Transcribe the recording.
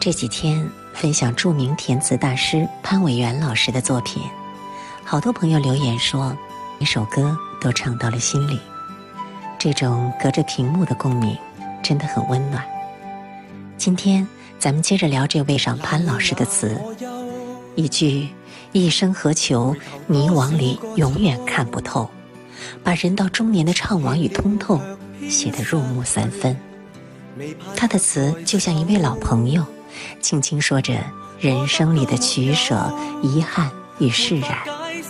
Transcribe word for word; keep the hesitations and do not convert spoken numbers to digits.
这几天分享著名填词大师潘伟元老师的作品，好多朋友留言说每首歌都唱到了心里，这种隔着屏幕的共鸣真的很温暖。今天咱们接着聊这位上潘老师的词，一句一生何求，迷惘里永远看不透，把人到中年的怅惘与通透写得入木三分。他的词就像一位老朋友，轻轻说着人生里的取舍、遗憾与释然。